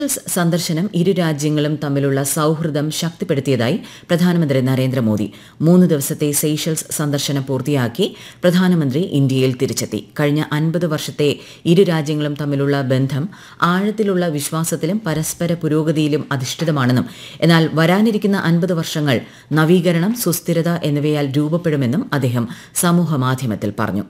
സന്ദർശനം ഇരു രാജ്യങ്ങളും തമ്മിലുള്ള സൌഹൃദം ശക്തിപ്പെടുത്തിയതായി പ്രധാനമന്ത്രി നരേന്ദ്രമോദി 3 ദിവസത്തെ സെയ്ഷൽസ് സന്ദർശനം പൂർത്തിയാക്കി പ്രധാനമന്ത്രി ഇന്ത്യയിൽ തിരിച്ചെത്തി. കഴിഞ്ഞ 50 വർഷത്തെ ഇരു രാജ്യങ്ങളും തമ്മിലുള്ള ബന്ധം ആഴത്തിലുള്ള വിശ്വാസത്തിലും പരസ്പര പുരോഗതിയിലും അധിഷ്ഠിതമാണെന്നും എന്നാൽ വരാനിരിക്കുന്ന 50 വർഷങ്ങൾ നവീകരണം, സുസ്ഥിരത എന്നിവയാൽ രൂപപ്പെടുമെന്നും അദ്ദേഹം സമൂഹമാധ്യമത്തിൽ പറഞ്ഞു.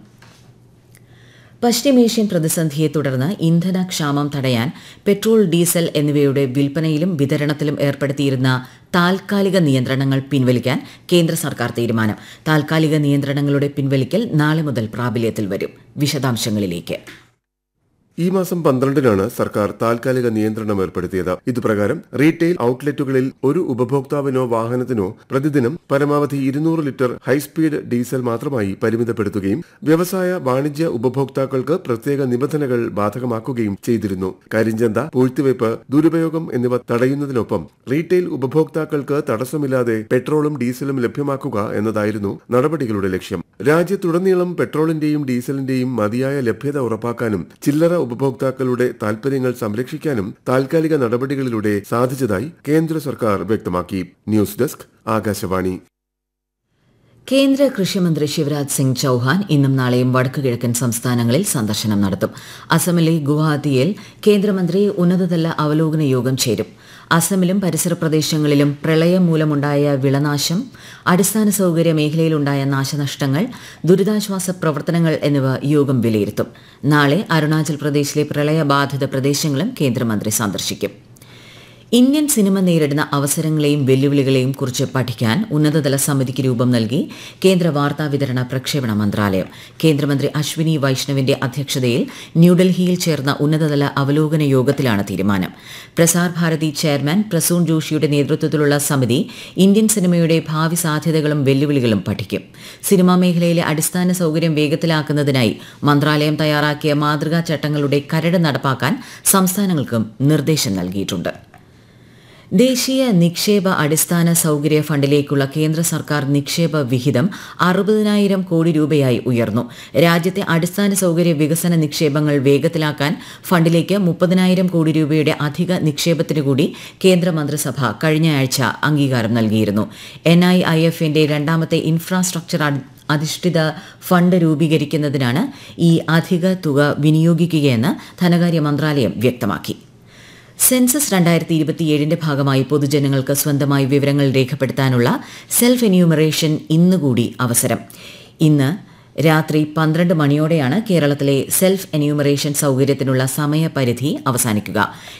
പശ്ചിമേഷ്യൻ പ്രതിസന്ധിയെ തുടർന്ന് ഇന്ധനക്ഷാമം തടയാൻ പെട്രോൾ, ഡീസൽ എന്നിവയുടെ വിൽപ്പനയിലും വിതരണത്തിലും ഏർപ്പെടുത്തിയിരുന്ന താൽക്കാലിക നിയന്ത്രണങ്ങൾ പിൻവലിക്കാൻ കേന്ദ്ര സർക്കാർ തീരുമാനം. താൽക്കാലിക നിയന്ത്രണങ്ങളുടെ പിൻവലിക്കൽ നാളെ മുതൽ പ്രാബല്യത്തിൽ വരും. വിശദാംശങ്ങളിലേക്ക്. ഈ മാസം 12-നാണ് സർക്കാർ താൽക്കാലിക നിയന്ത്രണം ഏർപ്പെടുത്തിയത്. ഇതുപ്രകാരം റീറ്റെയിൽ ഔട്ട്ലെറ്റുകളിൽ ഒരു ഉപഭോക്താവിനോ വാഹനത്തിനോ പ്രതിദിനം പരമാവധി 200 ലിറ്റർ ഹൈസ്പീഡ് ഡീസൽ മാത്രമായി പരിമിതപ്പെടുത്തുകയും വ്യവസായ വാണിജ്യ ഉപഭോക്താക്കൾക്ക് പ്രത്യേക നിബന്ധനകൾ ബാധകമാക്കുകയും ചെയ്തിരുന്നു. കരിഞ്ചന്ത, പൂഴ്ത്തിവയ്പ്, ദുരുപയോഗം എന്നിവ തടയുന്നതിനൊപ്പം റീറ്റെയിൽ ഉപഭോക്താക്കൾക്ക് തടസ്സമില്ലാതെ പെട്രോളും ഡീസലും ലഭ്യമാക്കുക എന്നതായിരുന്നു നടപടികളുടെ ലക്ഷ്യം. രാജ്യത്തുടനീളം പെട്രോളിന്റെയും ഡീസലിന്റെയും മതിയായ ലഭ്യത ഉറപ്പാക്കാനും ചില്ലറ ഉപഭോക്താക്കളുടെ താൽപര്യങ്ങൾ സംരക്ഷിക്കാനും താൽക്കാലിക നടപടികളിലൂടെ സാധിച്ചതായി കേന്ദ്ര സർക്കാർ വ്യക്തമാക്കി. News desk, Akashvani. കേന്ദ്ര കൃഷിമന്ത്രി ശിവരാജ് സിംഗ് ചൌഹാൻ ഇന്നും നാളെയും വടക്കുകിഴക്കൻ സംസ്ഥാനങ്ങളിൽ സന്ദർശനം നടത്തും. അസമിലെ ഗുവാഹത്തിയിൽ കേന്ദ്രമന്ത്രി ഉന്നതതല അവലോകന യോഗം ചേരും. അസമിലും പരിസര പ്രദേശങ്ങളിലും പ്രളയം മൂലമുണ്ടായ വിളനാശം, അടിസ്ഥാന സൌകര്യ മേഖലയിലുണ്ടായ നാശനഷ്ടങ്ങൾ, ദുരിതാശ്വാസ പ്രവർത്തനങ്ങൾ എന്നിവ യോഗം വിലയിരുത്തും. നാളെ അരുണാചൽ പ്രദേശിലെ പ്രളയബാധിത പ്രദേശങ്ങളും കേന്ദ്രമന്ത്രി സന്ദർശിക്കും. ഇന്ത്യൻ സിനിമ നേരിടുന്ന അവസരങ്ങളെയും വെല്ലുവിളികളെയും കുറിച്ച് പഠിക്കാൻ ഉന്നതതല സമിതിക്ക് രൂപം നൽകി കേന്ദ്ര വാർത്താവിതരണ പ്രക്ഷേപണ മന്ത്രാലയം. കേന്ദ്രമന്ത്രി അശ്വിനി വൈഷ്ണവിന്റെ അധ്യക്ഷതയിൽ ന്യൂഡൽഹിയിൽ ചേർന്ന ഉന്നതതല അവലോകന യോഗത്തിലാണ് തീരുമാനം. പ്രസാർ ഭാരതി ചെയർമാൻ പ്രസൂൺ ജോഷിയുടെ നേതൃത്വത്തിലുള്ള സമിതി ഇന്ത്യൻ സിനിമയുടെ ഭാവി സാധ്യതകളും വെല്ലുവിളികളും പഠിക്കും. സിനിമാ മേഖലയിലെ അടിസ്ഥാന സൌകര്യം വേഗത്തിലാക്കുന്നതിനായി മന്ത്രാലയം തയ്യാറാക്കിയ മാതൃകാ ചട്ടങ്ങളുടെ കരട് നടപ്പാക്കാൻ സംസ്ഥാനങ്ങൾക്കും നിർദ്ദേശം നൽകിയിട്ടുണ്ട്. ദേശീയ നിക്ഷേപ അടിസ്ഥാന സൌകര്യ ഫണ്ടിലേക്കുള്ള കേന്ദ്ര സർക്കാർ നിക്ഷേപ വിഹിതം 60,000 കോടി രൂപയായി ഉയർന്നു. രാജ്യത്തെ അടിസ്ഥാന സൌകര്യ വികസന നിക്ഷേപങ്ങൾ വേഗത്തിലാക്കാൻ ഫണ്ടിലേക്ക് 30,000 കോടി രൂപയുടെ അധിക നിക്ഷേപത്തിന് കൂടി കേന്ദ്ര മന്ത്രിസഭ കഴിഞ്ഞയാഴ്ച അംഗീകാരം നൽകിയിരുന്നു. NIIF-ന്റെ രണ്ടാമത്തെ ഇൻഫ്രാസ്ട്രക്ചർ അധിഷ്ഠിത ഫണ്ട് രൂപീകരിക്കുന്നതിനാണ് ഈ അധിക തുക വിനിയോഗിക്കുകയെന്ന് ധനകാര്യ മന്ത്രാലയം വ്യക്തമാക്കി. സെൻസസ് 2027ന്റെ ഭാഗമായി പൊതുജനങ്ങൾക്ക് സ്വന്തമായി വിവരങ്ങൾ രേഖപ്പെടുത്താനുള്ള സെൽഫ് എന്യൂമറേഷൻ ഇന്നുകൂടി അവസരം. ഇന്ന് രാത്രി 12 മണിയോടെയാണ് കേരളത്തിലെ സെൽഫ് എന്യൂമറേഷൻ സൌകര്യത്തിനുള്ള സമയപരിധി അവസാനിക്കുക.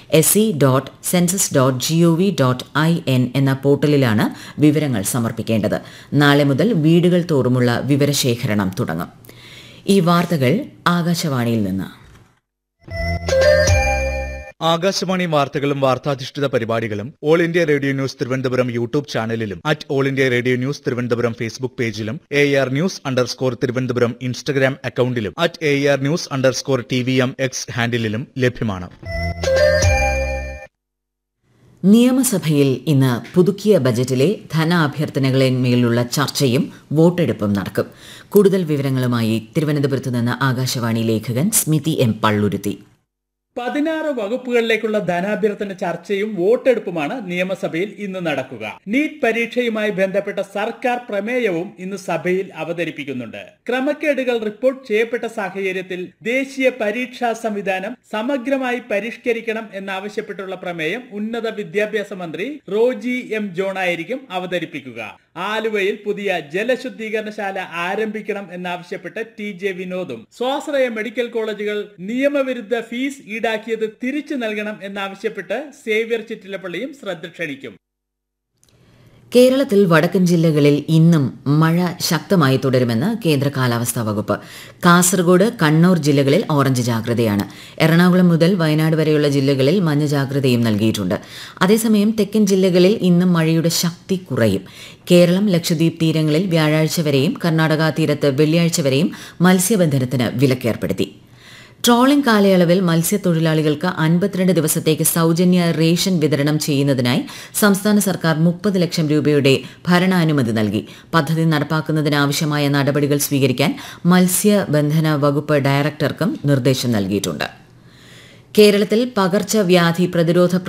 se.census.gov.in എന്ന പോർട്ടലിലാണ് വിവരങ്ങൾ സമർപ്പിക്കേണ്ടത്. നാളെ മുതൽ വീടുകൾ തോറുമുള്ള വിവരശേഖരണം തുടങ്ങും. ഈ വാർത്തകൾ ആകാശവാണിയിൽ നിന്ന്. ആകാശവാണി വാർത്തകളും വാർത്താധിഷ്ഠിത പരിപാടികളും all India radio news Thiruvananthapuram YouTube ചാനലിലും all India radio news Thiruvananthapuram Facebook പേജിലും AR News_ തിരുവനന്തപുരം ഇൻസ്റ്റഗ്രാം അക്കൌണ്ടിലും AR News_TVM X ഹാൻഡിലും ലഭ്യമാണ്. നിയമസഭയിൽ ഇന്ന് പുതുക്കിയ ബജറ്റിലെ ധനാഭ്യർത്ഥനകളിന്മേലുള്ള ചർച്ചയും വോട്ടെടുപ്പും നടക്കും. കൂടുതൽ വിവരങ്ങളുമായി തിരുവനന്തപുരത്ത് നിന്ന് ആകാശവാണി ലേഖകൻ സ്മിതി M. പള്ളുരുത്തി. 16 വകുപ്പുകളിലേക്കുള്ള ധനാഭ്യർത്ഥന ചർച്ചയും വോട്ടെടുപ്പുമാണ് നിയമസഭയിൽ ഇന്ന് നടക്കുക. നീറ്റ് പരീക്ഷയുമായി ബന്ധപ്പെട്ട സർക്കാർ പ്രമേയവും ഇന്ന് സഭയിൽ അവതരിപ്പിക്കുന്നുണ്ട്. ക്രമക്കേടുകൾ റിപ്പോർട്ട് ചെയ്യപ്പെട്ട സാഹചര്യത്തിൽ ദേശീയ പരീക്ഷാ സംവിധാനം സമഗ്രമായി പരിഷ്കരിക്കണം എന്നാവശ്യപ്പെട്ടുള്ള പ്രമേയം ഉന്നത വിദ്യാഭ്യാസ മന്ത്രി റോജി M. ജോണായിരിക്കും അവതരിപ്പിക്കുക. ആലുവയിൽ പുതിയ ജലശുദ്ധീകരണശാല ആരംഭിക്കണം എന്നാവശ്യപ്പെട്ട് TJ വിനോദും സ്വാശ്രയ മെഡിക്കൽ കോളേജുകൾ നിയമവിരുദ്ധ ഫീസ് ഈടാക്കിയത് തിരിച്ചു നൽകണം എന്നാവശ്യപ്പെട്ട് സേവ്യർ ചിറ്റിലപ്പള്ളിയും ശ്രദ്ധ ക്ഷണിക്കും. കേരളത്തിൽ വടക്കൻ ജില്ലകളിൽ ഇന്നും മഴ ശക്തമായി തുടരുമെന്ന് കേന്ദ്ര കാലാവസ്ഥാ വകുപ്പ്. കാസർഗോഡ്, കണ്ണൂർ ജില്ലകളിൽ ഓറഞ്ച് ജാഗ്രതയാണ്. എറണാകുളം മുതൽ വയനാട് വരെയുള്ള ജില്ലകളിൽ മഞ്ഞ ജാഗ്രതയും നൽകിയിട്ടുണ്ട്. അതേസമയം തെക്കൻ ജില്ലകളിൽ ഇന്നും മഴയുടെ ശക്തി കുറയും. കേരളം, ലക്ഷദ്വീപ് തീരങ്ങളിൽ വ്യാഴാഴ്ച വരെയും കർണാടക തീരത്ത് വെള്ളിയാഴ്ച വരെയും മത്സ്യബന്ധനത്തിന് വിലക്കേർപ്പെടുത്തി. ട്രോളിംഗ് കാലയളവിൽ മത്സ്യത്തൊഴിലാളികൾക്ക് 52 ദിവസത്തേക്ക് സൌജന്യ റേഷൻ വിതരണം ചെയ്യുന്നതിനായി സംസ്ഥാന സർക്കാർ 30 ലക്ഷം രൂപയുടെ ഭരണാനുമതി നൽകി. പദ്ധതി നടപ്പാക്കുന്നതിനാവശ്യമായ നടപടികൾ സ്വീകരിക്കാൻ മത്സ്യബന്ധന വകുപ്പ് ഡയറക്ടർക്കും നിർദ്ദേശം നൽകിയിട്ടുണ്ട്. കേരളത്തിൽ പകർച്ചവ്യാധി പ്രതിരോധ